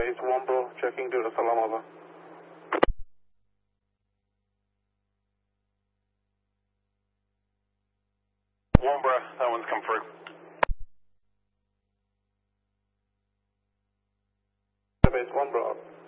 Base 1 Bro, checking to the Salam over. Wombra, that one's come through. Base 1 Bro.